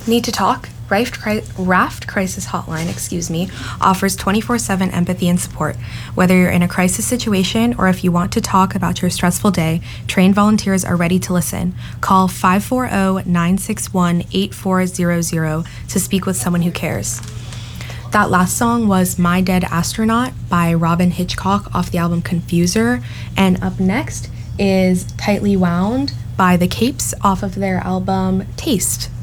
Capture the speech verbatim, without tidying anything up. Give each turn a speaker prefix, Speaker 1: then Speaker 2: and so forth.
Speaker 1: Need to talk? Raft, Cri- Raft Crisis Hotline, excuse me, offers twenty-four seven empathy and support. Whether you're in a crisis situation or if you want to talk about your stressful day, trained volunteers are ready to listen. Call five four zero, nine six one, eight four zero zero to speak with someone who cares. That last song was My Dead Astronaut by Robin Hitchcock off the album Confuser. And up next is Tightly Wound by The Capes off of their album Taste.